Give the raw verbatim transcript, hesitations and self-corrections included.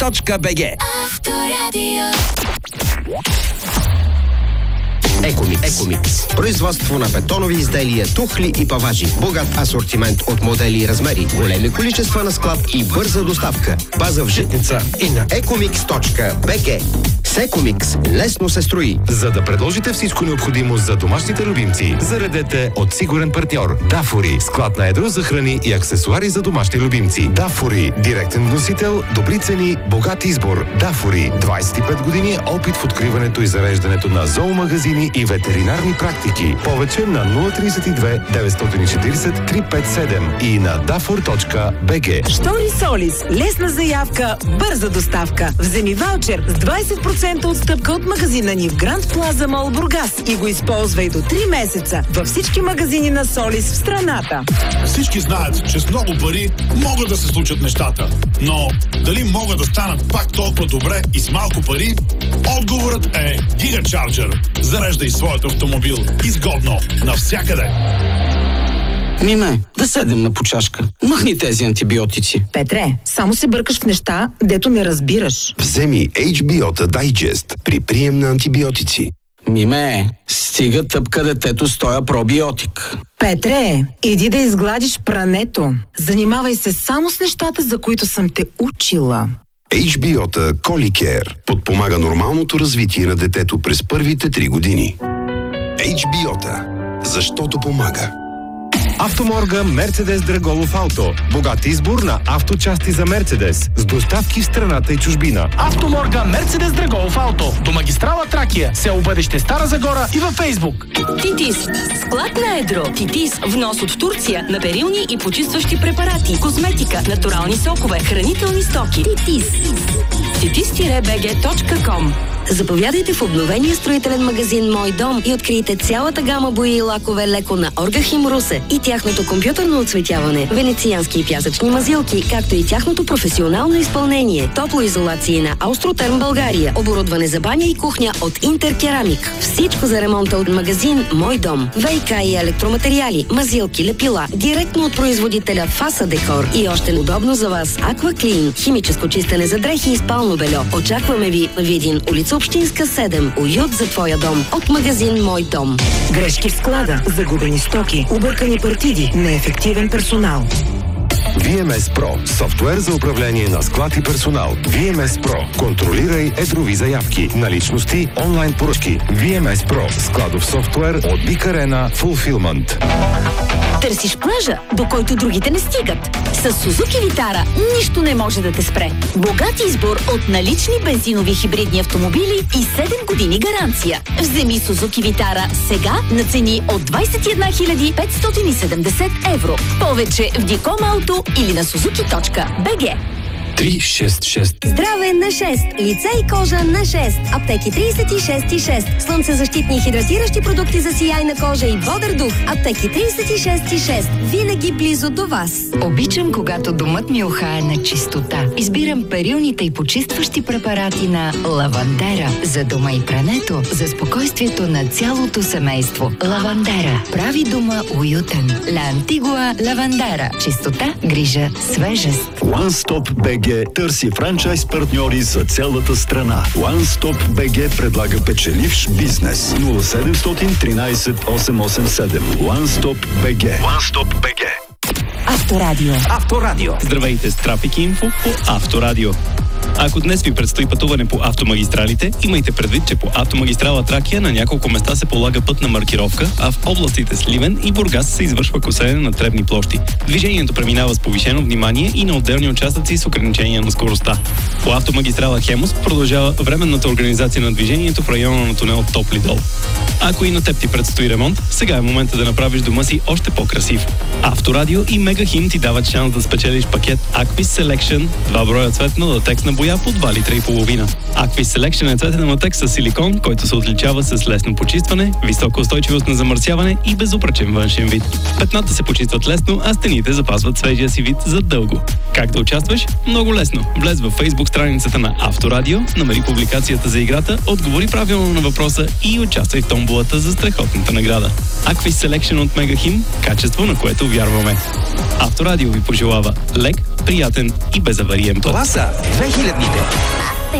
точка би джи. Авторадио. Екомикс. Екомикс. Производство на бетонови изделия, тухли и паважи. Богат асортимент от модели и размери. Големи количества на склад и бърза доставка. База в Житница и на екомикс точка би джи. С Екомикс лесно се строи. За да предложите всичко необходимо за домашните любимци, заредете от сигурен партньор Дафори. Склад на едро за храни и аксесуари за домашни любимци. Дафори. Директен вносител, добри цени, богат избор. Дафори. двадесет и пет години опит в откриването и зареждането на зоомагазини и ветеринарни практики. Повече на нула тридесет и две деветстотин и четиридесет триста петдесет и седем и на дафор точка би джи. Штори Солис. Лесна заявка, бърза доставка. Вземи ваучер с двадесет процента отстъпка от магазина ни в Гранд Плаза Мол Бургас и го използвай до три месеца във всички магазини на Солис в страната. Всички знаят, че с много пари могат да се случат нещата. Но дали могат да станат пак толкова добре и с малко пари? Отговорът е Гигачарджер. Зареждай своят автомобил изгодно навсякъде. Миме, да седем на почашка. Махни тези антибиотици. Петре, само се бъркаш в неща, дето не разбираш. Вземи Ейч Би О Та Дайджест при прием на антибиотици. Миме, стига тъпка детето с тоя пробиотик. Петре, иди да изгладиш прането. Занимавай се само с нещата, за които съм те учила. Ейч Би О Та Коликер подпомага нормалното развитие на детето през първите три години. Ейч Би О Та. Защото помага. Автоморга Мерцедес Драголов Ауто. Богат избор на авточасти за Мерцедес с доставки в страната и чужбина. Автоморга Мерцедес Драголов Ауто. До магистрала Тракия, село Бъдеще, Стара Загора и във Фейсбук. Титис. Склад на едро. Титис. Внос от Турция на перилни и почистващи препарати, козметика, натурални сокове, хранителни стоки. Титис. титис би джи точка ком. Заповядайте в обновения строителен магазин Мой дом и открийте цялата гама бои и лакове леко на Оргахим Русе и тяхното компютърно оцветяване, венециански и пясъчни мазилки, както и тяхното професионално изпълнение, топлоизолации на Аустротерм България, оборудване за баня и кухня от Интеркерамик. Всичко за ремонта от магазин Мой дом. ВиК и електроматериали, мазилки, лепила, директно от производителя Фаса Декор и още удобно за вас Акваклин, химическо чистене за дрехи и спално бельо. Очакваме ви в Видин, улица Общинска седем. Уют за твоя дом. От магазин Мой дом. Грешки в склада, загубени стоки, объркани партиди, неефективен персонал. Ви Ем Ес Про. Софтуер за управление на склад и персонал. Ви Ем Ес Про. Контролирай едрови заявки, наличности, онлайн поръчки. Ви Ем Ес Про. Складов софтуер от Big Arena Fulfillment. Търсиш плажа, до който другите не стигат. С Сузуки Витара нищо не може да те спре. Богат избор от налични бензинови хибридни автомобили и седем години гаранция. Вземи Сузуки Витара сега на цени от двадесет и една хиляди петстотин и седемдесет евро. Повече в Диком Ауто или на сузуки точка би джи. три шест шест. Здраве на шест. Лице и кожа на шест. Аптеки тридесет и шест и шест. Слънцезащитни и хидратиращи продукти за сияйна кожа и бодър дух. Аптеки тридесет и шест и шест. Винаги близо до вас. Обичам, когато домът ми ухае на чистота. Избирам перилните и почистващи препарати на Лавандера. За дома и прането, за спокойствието на цялото семейство. Лавандера прави дома уютен. Ла Антигуа Лавандера. Чистота, грижа, свежест. One Stop би джи търси франчайз партньори за цялата страна. One Stop би джи предлага печеливш бизнес. нула седемстотин тринадесет осемстотин осемдесет и седем. One Stop би джи. One Stop би джи. Авторадио. Авторадио. Здравейте с Трафик Инфо по Авторадио. Ако днес ви предстои пътуване по автомагистралите, имайте предвид, че по автомагистрала Тракия на няколко места се полага пътна маркировка, а в областите Сливен и Бургас се извършва косене на тревни площи. Движението преминава с повишено внимание и на отделни участъци с ограничение на скоростта. По автомагистрала Хемус продължава временната организация на движението в района на тунел Топли дол. Ако и на теб ти предстои ремонт, сега е момента да направиш дома си още по-красив. Авторадио и Мегахим ти дават шанс да спечелиш пакет Aquis Selection, два броя цветна латексна боя по два литра и половина. Aquis Selection е цветен латекс с силикон, който се отличава с лесно почистване, висока устойчивост на замърсяване и безупречен външен вид. Петната се почистват лесно, а стените запазват свежия си вид за дълго. Как да участваш? Много лесно. Влез във Facebook страницата на Авторадио, намери публикацията за играта, отговори правилно на въпроса и участвай в томболата за страхотната награда. Aquis Selection от Мегахим, качество, на което вярваме. Авторадио ви пожелава лек, приятен и безавариен път. Това са две хиляди хилядните.